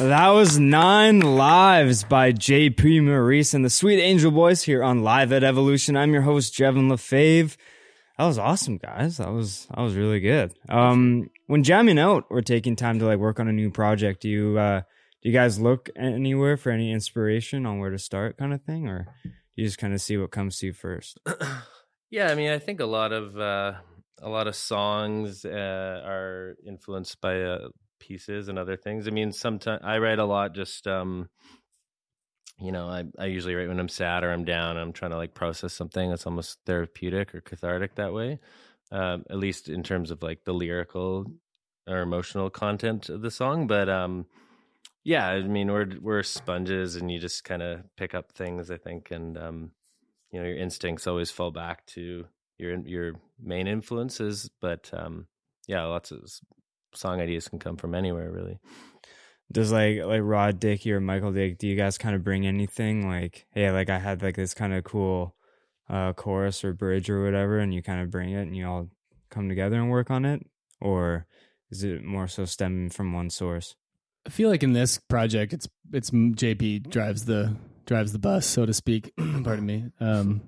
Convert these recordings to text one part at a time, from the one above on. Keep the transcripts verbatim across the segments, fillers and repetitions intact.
That was Nine Lives by J P Maurice and the Sweet Angel Boys here on Live at Evolution. I'm your host, Jevin LaFave. That was awesome, guys. That was that was really good. Um, when jamming out or taking time to like work on a new project, do you uh, do you guys look anywhere for any inspiration on where to start, kind of thing, or do you just kind of see what comes to you first? Yeah, I mean, I think a lot of uh, a lot of songs uh, are influenced by uh, pieces and other things. I mean, sometimes I write a lot just um you know I, I usually write when I'm sad or I'm down and I'm trying to like process something. It's almost therapeutic or cathartic that way, um at least in terms of like the lyrical or emotional content of the song. But um yeah, I mean, we're we're sponges and you just kind of pick up things, I think. And um you know, your instincts always fall back to your your main influences. But um yeah, lots of song ideas can come from anywhere, really. Does like like Rod Dickey or Michael Dick, do you guys kind of bring anything like, hey, like I had like this kind of cool uh, chorus or bridge or whatever, and you kind of bring it and you all come together and work on it? Or is it more so stemming from one source? I feel like in this project, it's it's J P drives the drives the bus, so to speak. Pardon me. Um,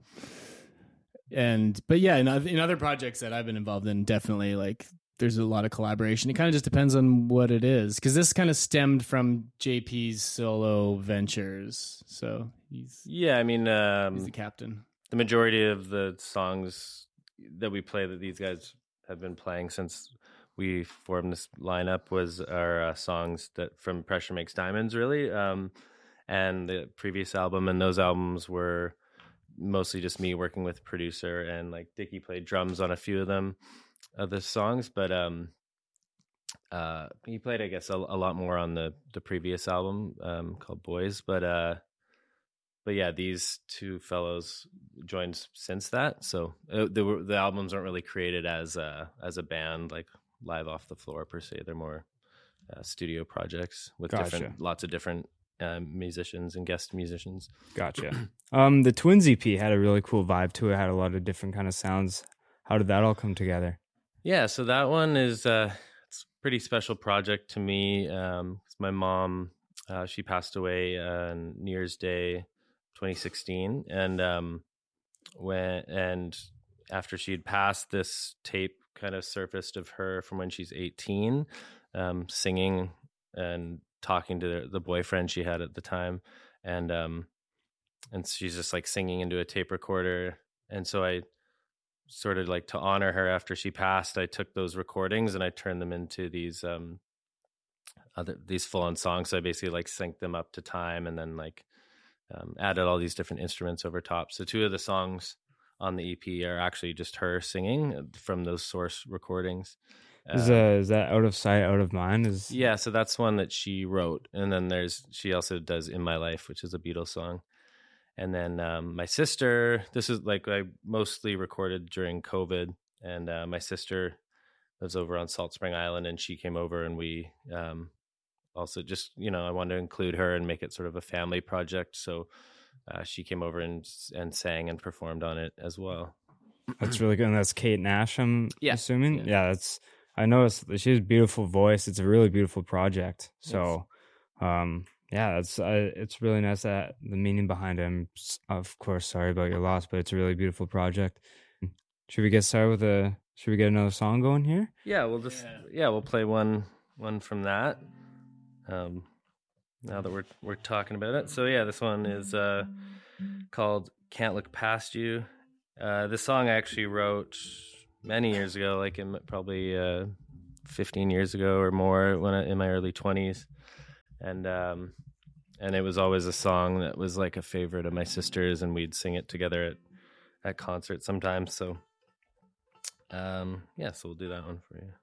and but yeah, in in other projects that I've been involved in, definitely like there's a lot of collaboration. It kind of just depends on what it is, because this kind of stemmed from J P's solo ventures. So he's yeah, I mean, um, he's the captain. The majority of the songs that we play that these guys have been playing since we formed this lineup was our uh, songs that from Pressure Makes Diamonds, really, um, and the previous album. And those albums were mostly just me working with a producer, and like Dickey played drums on a few of them. Of the songs, but um, uh, he played, I guess, a, a lot more on the, the previous album um, called Boys. But uh, but yeah, these two fellows joined since that. So uh, they were, the albums aren't really created as a, as a band, like live off the floor per se. They're more uh, studio projects with Gotcha. different, lots of different uh, musicians and guest musicians. Gotcha. um, the Twins E P had a really cool vibe to it. Had a lot of different kind of sounds. How did that all come together? Yeah, so that one is uh, it's a pretty special project to me. Um, my mom, uh, she passed away on New Year's Day, twenty sixteen, and um, when and after she'd passed, this tape kind of surfaced of her from when she's eighteen, um, singing and talking to the, the boyfriend she had at the time, and um, and she's just like singing into a tape recorder, and so I. Sort of like to honor her after she passed, I took those recordings and I turned them into these um other these full-on songs. So I basically like synced them up to time and then like um, added all these different instruments over top. So two of the songs on the E P are actually just her singing from those source recordings. Is, uh, is that Out of Sight, Out of Mind? Is yeah, so that's one that she wrote, and then there's she also does In My Life, which is a Beatles song. And then um, my sister, this is like I mostly recorded during COVID, and uh, my sister lives over on Salt Spring Island, and she came over, and we um, also just, you know, I wanted to include her and make it sort of a family project. So uh, she came over and and sang and performed on it as well. That's really good. And that's Kate Nash, I'm yeah. assuming? Yeah. yeah, that's, I noticed she has a beautiful voice. It's a really beautiful project. So, yes. um, Yeah, it's uh, it's really nice that the meaning behind it. I'm, of course, sorry about your loss, but it's a really beautiful project. Should we get started with a? Should we get another song going here? Yeah, we'll just yeah, yeah we'll play one one from that. Um, now that we're we're talking about it, so yeah, this one is uh called "Can't Look Past You." Uh, this song I actually wrote many years ago, like in probably uh, fifteen years ago or more, when I, in my early twenties. And um, and it was always a song that was like a favorite of my sister's, and we'd sing it together at, at concerts sometimes. So um, yeah, so we'll do that one for you.